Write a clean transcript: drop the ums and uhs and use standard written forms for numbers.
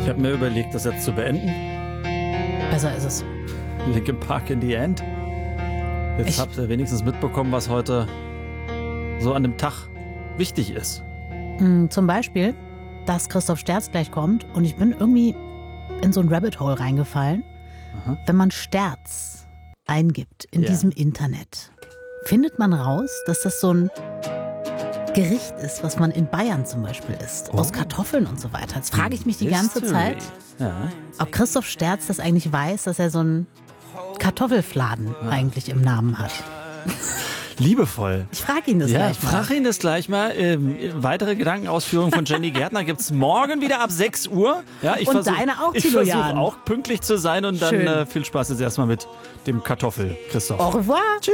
Ich habe mir überlegt, das jetzt zu beenden. Besser ist es. Linkin Park in the End. Jetzt habt ihr wenigstens mitbekommen, was heute so an dem Tag wichtig ist. Zum Beispiel, dass Christoph Sterz gleich kommt und ich bin irgendwie in so ein Rabbit Hole reingefallen. Aha. Wenn man Sterz eingibt in diesem Internet, findet man raus, dass das so ein Gericht ist, was man in Bayern zum Beispiel isst. Aus Kartoffeln und so weiter. Jetzt frage ich mich die ganze Zeit, ob Christoph Sterz das eigentlich weiß, dass er so einen Kartoffelfladen eigentlich im Namen hat. Liebevoll. Ich frage ihn das gleich mal. Frag ihn das gleich mal. Weitere Gedankenausführungen von Jenny Gärtner gibt es morgen wieder ab 6 Uhr. Ja, ich Und deine auch, Ich Thilo versuche Jahn. auch pünktlich zu sein und dann Schön. viel Spaß jetzt erstmal mit dem Kartoffel, Christoph. Au revoir. Tschüss.